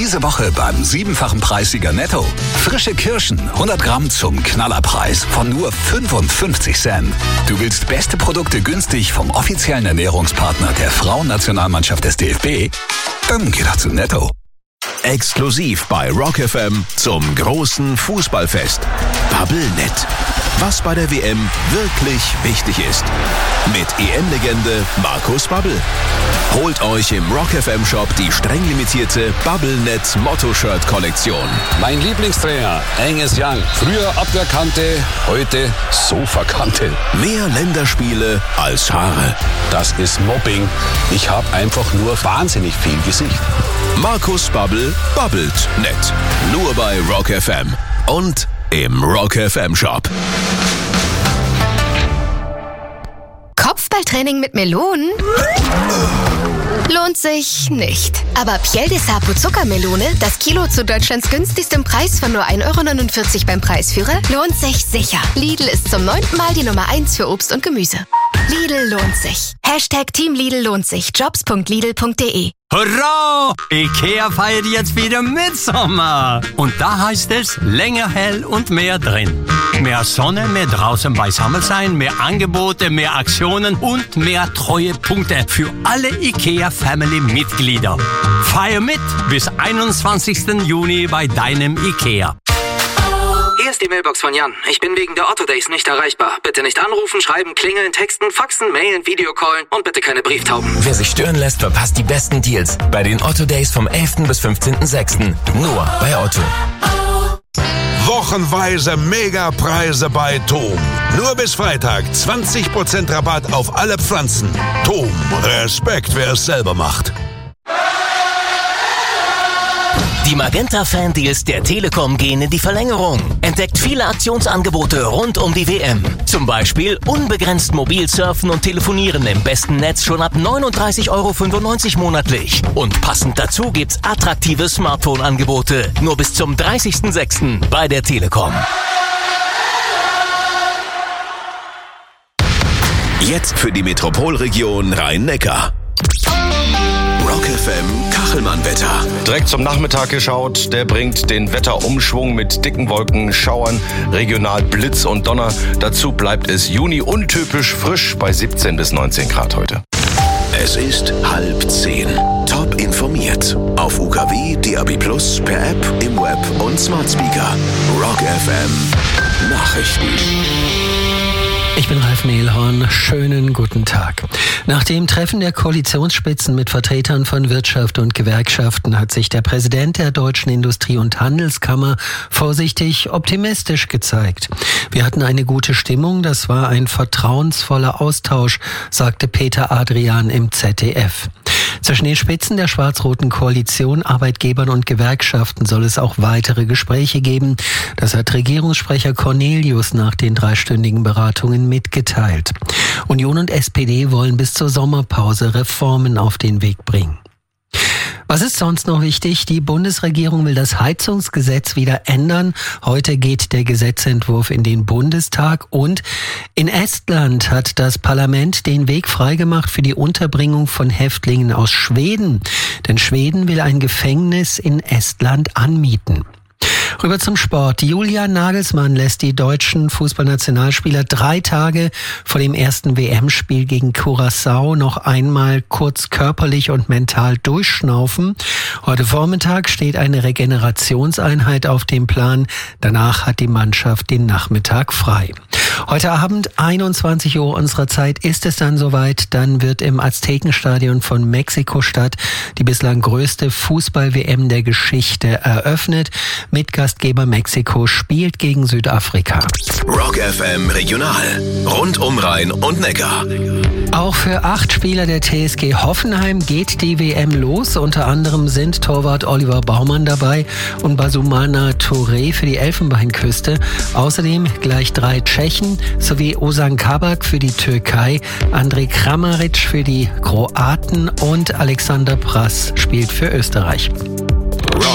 Diese Woche beim 7-fachen Preissieger Netto. Frische Kirschen, 100 Gramm zum Knallerpreis von nur 55 Cent. Du willst beste Produkte günstig vom offiziellen Ernährungspartner der Frauennationalmannschaft des DFB? Dann geh doch zu Netto. Exklusiv bei Rock FM zum großen Fußballfest. Bubblenet. Was bei der WM wirklich wichtig ist. Mit EM-Legende Markus Babbel. Holt euch im Rock FM Shop die streng limitierte Bubblenet Motto-Shirt-Kollektion. Mein Lieblingstrainer, Angus Young. Früher Abwehrkante, heute Sofakante. Mehr Länderspiele als Haare. Das ist Mobbing. Ich habe einfach nur wahnsinnig viel Gesicht. Markus Babbel babbelt nett. Nur bei Rock FM und im Rock FM Shop. Kopfballtraining mit Melonen? Lohnt sich nicht. Aber Piel de Sapo Zuckermelone, das Kilo zu Deutschlands günstigstem Preis von nur 1,49 € beim Preisführer, lohnt sich sicher. Lidl ist zum 9. Mal die Nummer 1 für Obst und Gemüse. Lidl lohnt sich. #Team Lidl lohnt sich. Jobs.lidl.de. Hurra! Ikea feiert jetzt wieder Mitsommer. Und da heißt es, länger hell und mehr drin. Mehr Sonne, mehr draußen beisammen sein, mehr Angebote, mehr Aktionen und mehr Treuepunkte für alle Ikea-Family-Mitglieder. Feier mit bis 21. Juni bei deinem Ikea. Hier ist die Mailbox von Jan. Ich bin wegen der Otto Days nicht erreichbar. Bitte nicht anrufen, schreiben, klingeln, texten, faxen, mailen, Videocallen und bitte keine Brieftauben. Wer sich stören lässt, verpasst die besten Deals bei den Otto Days vom 11. bis 15.06. Nur bei Otto. Wochenweise Megapreise bei Tom. Nur bis Freitag 20% Rabatt auf alle Pflanzen. Tom, Respekt, wer es selber macht. Die Magenta-Fan-Deals der Telekom gehen in die Verlängerung. Entdeckt viele Aktionsangebote rund um die WM. Zum Beispiel unbegrenzt mobil surfen und telefonieren im besten Netz schon ab 39,95 € monatlich. Und passend dazu gibt's attraktive Smartphone-Angebote. Nur bis zum 30.06. bei der Telekom. Jetzt für die Metropolregion Rhein-Neckar. Rock FM Kachelmann-Wetter. Direkt zum Nachmittag geschaut, der bringt den Wetterumschwung mit dicken Wolken, Schauern, regional Blitz und Donner. Dazu bleibt es Juni untypisch frisch bei 17 bis 19 Grad heute. Es ist 9:30. Top informiert. Auf UKW, DAB+, per App, im Web und Smart Speaker. Rock FM Nachrichten. Ich bin Ralf Mehlhorn. Schönen guten Tag. Nach dem Treffen der Koalitionsspitzen mit Vertretern von Wirtschaft und Gewerkschaften hat sich der Präsident der Deutschen Industrie- und Handelskammer vorsichtig optimistisch gezeigt. Wir hatten eine gute Stimmung, das war ein vertrauensvoller Austausch, sagte Peter Adrian im ZDF. Zwischen den Spitzen der schwarz-roten Koalition, Arbeitgebern und Gewerkschaften soll es auch weitere Gespräche geben. Das hat Regierungssprecher Cornelius nach den 3-stündigen Beratungen mitgeteilt. Union und SPD wollen bis zur Sommerpause Reformen auf den Weg bringen. Was ist sonst noch wichtig? Die Bundesregierung will das Heizungsgesetz wieder ändern. Heute geht der Gesetzentwurf in den Bundestag und in Estland hat das Parlament den Weg freigemacht für die Unterbringung von Häftlingen aus Schweden. Denn Schweden will ein Gefängnis in Estland anmieten. Rüber zum Sport. Julian Nagelsmann lässt die deutschen Fußballnationalspieler 3 Tage vor dem ersten WM-Spiel gegen Curaçao noch einmal kurz körperlich und mental durchschnaufen. Heute Vormittag steht eine Regenerationseinheit auf dem Plan. Danach hat die Mannschaft den Nachmittag frei. Heute Abend, 21 Uhr unserer Zeit, ist es dann soweit. Dann wird im Aztekenstadion von Mexiko-Stadt die bislang größte Fußball-WM der Geschichte eröffnet. Mitgastgeber Mexiko spielt gegen Südafrika. Rock FM Regional. Rund um Rhein und Neckar. Auch für 8 Spieler der TSG Hoffenheim geht die WM los. Unter anderem sind Torwart Oliver Baumann dabei und Basumana Touré für die Elfenbeinküste. Außerdem gleich 3 Tschechen sowie Ozan Kabak für die Türkei, Andrej Kramaric für die Kroaten und Alexander Prass spielt für Österreich.